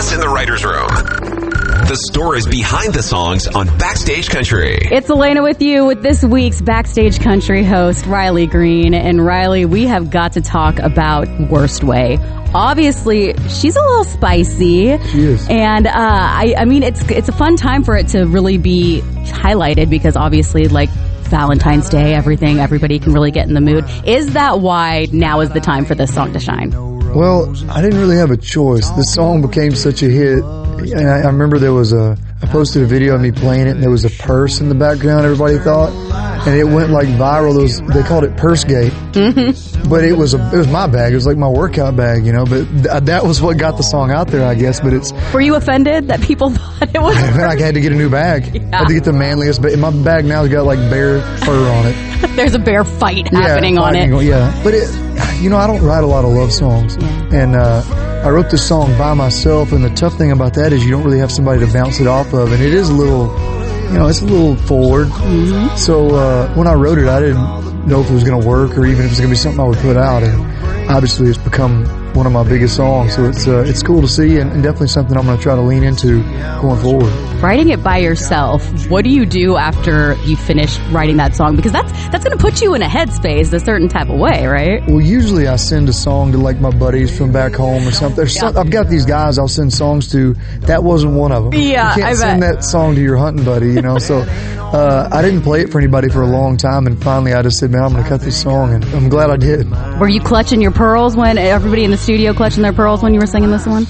best in the writer's room. The stories behind the songs on Backstage Country. It's Elena with you with this week's Backstage Country host, Riley Green. And Riley, we have got to talk about Worst Way. Obviously, she's a little spicy. She is. And I mean, it's a fun time for it to really be highlighted because obviously, like, Valentine's Day, everybody can really get in the mood. Is that why now is the time for this song to shine? Well, I didn't really have a choice. This song became such a hit. And I remember I posted a video of me playing it, and there was a purse in the background, everybody thought. And it went like viral. They called it Pursegate. Mm-hmm. But it was my bag. It was like my workout bag, you know. But that was what got the song out there, I guess. But Were you offended that people thought it was? I had to get a new bag. Yeah. I had to get the manliest. But my bag now has got like bear fur on it. There's a bear fight happening on it. Yeah. But I don't write a lot of love songs. Yeah. And I wrote this song by myself. And the tough thing about that is you don't really have somebody to bounce it off of. And it is a little... it's a little forward. Mm-hmm. So when I wrote it, I didn't know if it was going to work or even if it was going to be something I would put out. And obviously, it's become one of my biggest songs. So it's cool to see and definitely something I'm going to try to lean into going forward. Writing it by yourself, what do you do after you finish writing that song? Because that's going to put you in a headspace a certain type of way, right? Well, usually I send a song to like my buddies from back home or something. I've got these guys I'll send songs to. That wasn't one of them. Yeah, you can't send that song to your hunting buddy, So I didn't play it for anybody for a long time, and finally I just said, man, I'm going to cut this song, and I'm glad I did. Were you clutching your pearls when everybody in the studio clutching their pearls when you were singing this one?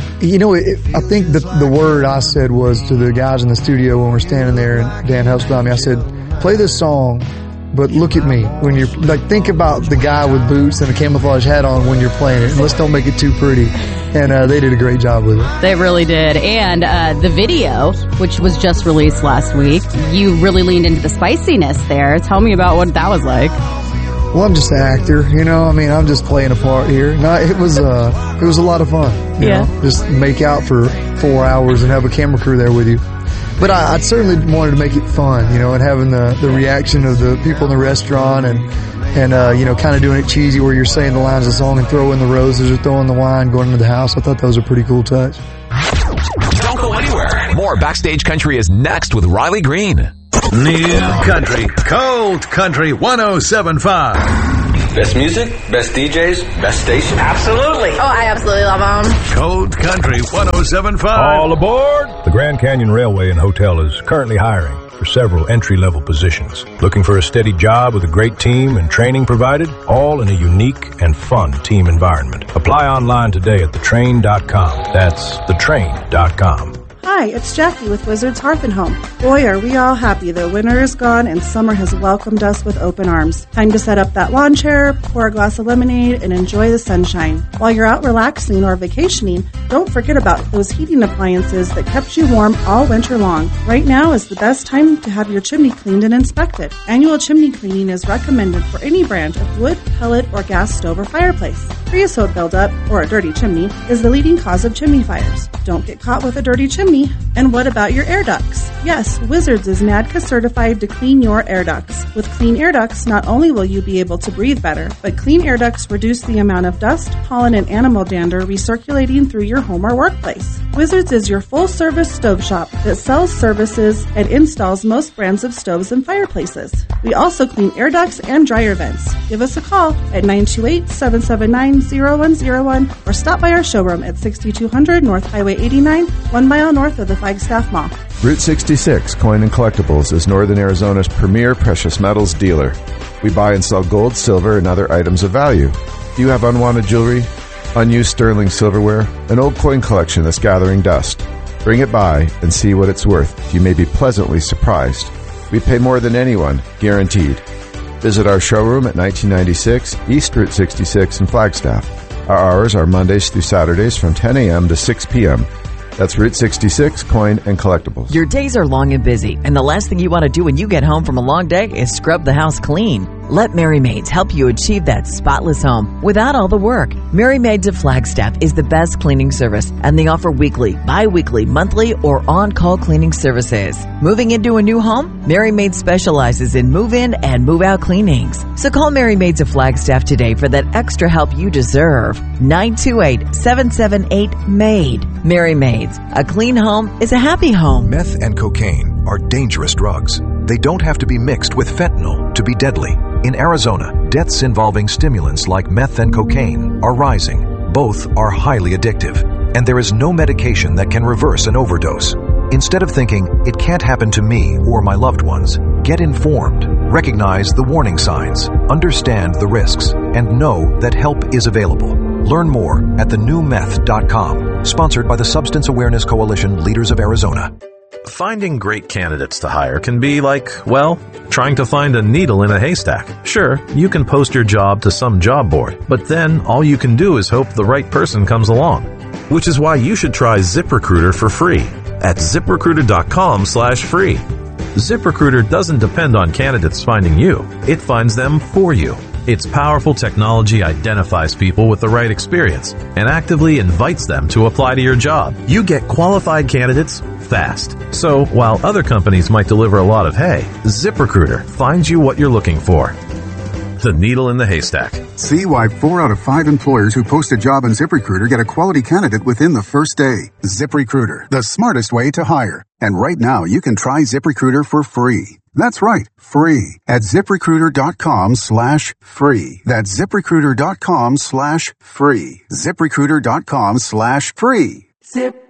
I think the word I said was to the guys in the studio when we're standing there, and Dan helps by me, I said, play this song, but look at me. When you're, think about the guy with boots and a camouflage hat on when you're playing it, and let's don't make it too pretty. And they did a great job with it. They really did. And the video, which was just released last week, you really leaned into the spiciness there. Tell me about what that was like. Well, I'm just an actor, I'm just playing a part here. No, it was a lot of fun. You know? Just make out for 4 hours and have a camera crew there with you. But I certainly wanted to make it fun, and having the reaction of the people in the restaurant and kind of doing it cheesy where you're saying the lines of the song and throwing the roses or throwing the wine going into the house. I thought that was a pretty cool touch. Don't go anywhere. More Backstage Country is next with Riley Green. New Country, Cold Country 107.5. Best music, best DJs, best station. Absolutely. Oh, I absolutely love them. Cold Country 107.5. All aboard! The Grand Canyon Railway and Hotel is currently hiring for several entry-level positions. Looking for a steady job with a great team and training provided? All in a unique and fun team environment. Apply online today at thetrain.com. That's thetrain.com. Hi, it's Jackie with Wizards Hearth & Home. Boy, are we all happy the winter is gone and summer has welcomed us with open arms. Time to set up that lawn chair, pour a glass of lemonade, and enjoy the sunshine. While you're out relaxing or vacationing, don't forget about those heating appliances that kept you warm all winter long. Right now is the best time to have your chimney cleaned and inspected. Annual chimney cleaning is recommended for any brand of wood, pellet, or gas stove or fireplace. Creosote buildup, or a dirty chimney, is the leading cause of chimney fires. Don't get caught with a dirty chimney. And what about your air ducts? Yes, Wizards is NADCA certified to clean your air ducts. With Clean Air Ducts, not only will you be able to breathe better, but Clean Air Ducts reduce the amount of dust, pollen, and animal dander recirculating through your home or workplace. Wizards is your full-service stove shop that sells services and installs most brands of stoves and fireplaces. We also clean air ducts and dryer vents. Give us a call at 928-779-0101 or stop by our showroom at 6200 North Highway 89, 1 mile north of the Flagstaff Mall. Route 66 Coin and Collectibles is Northern Arizona's premier precious metals dealer. We buy and sell gold, silver, and other items of value. Do you have unwanted jewelry, unused sterling silverware, an old coin collection that's gathering dust? Bring it by and see what it's worth. You may be pleasantly surprised. We pay more than anyone, guaranteed. Visit our showroom at 1996 East Route 66 in Flagstaff. Our hours are Mondays through Saturdays from 10 a.m. to 6 p.m. That's Route 66, Coin and Collectibles. Your days are long and busy, and the last thing you want to do when you get home from a long day is scrub the house clean. Let Mary Maids help you achieve that spotless home without all the work. Mary Maids of Flagstaff is the best cleaning service, and they offer weekly, bi-weekly, monthly, or on-call cleaning services. Moving into a new home? Mary Maids specializes in move-in and move-out cleanings. So call Mary Maids of Flagstaff today for that extra help you deserve. 928-778-MAID. Mary Maids, a clean home is a happy home. Meth and cocaine are dangerous drugs. They don't have to be mixed with fentanyl to be deadly. In Arizona, deaths involving stimulants like meth and cocaine are rising. Both are highly addictive, and there is no medication that can reverse an overdose. Instead of thinking, it can't happen to me or my loved ones, get informed, recognize the warning signs, understand the risks, and know that help is available. Learn more at thenewmeth.com, sponsored by the Substance Awareness Coalition Leaders of Arizona. Finding great candidates to hire can be like, well, trying to find a needle in a haystack. Sure, you can post your job to some job board, but then all you can do is hope the right person comes along. Which is why you should try ZipRecruiter for free at ZipRecruiter.com/free. ZipRecruiter doesn't depend on candidates finding you. It finds them for you. Its powerful technology identifies people with the right experience and actively invites them to apply to your job. You get qualified candidates fast. So while other companies might deliver a lot of hay, ZipRecruiter finds you what you're looking for. The needle in the haystack. See why 4 out of 5 employers who post a job on ZipRecruiter get a quality candidate within the first day. ZipRecruiter, the smartest way to hire. And right now, you can try ZipRecruiter for free. That's right, free at ZipRecruiter.com/free. That's ZipRecruiter.com/free. ZipRecruiter.com/free. Zip.